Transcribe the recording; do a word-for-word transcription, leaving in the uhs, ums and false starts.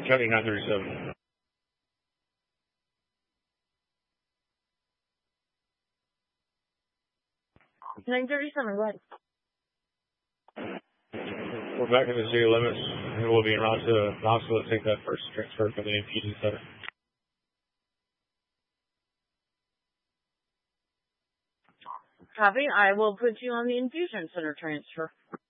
County nine thirty-seven. nine thirty-seven, go ahead. We're back in the city limits, and we'll be en route to Knoxville to take that first transfer for the infusion center. Copy. I will put you on the infusion center transfer.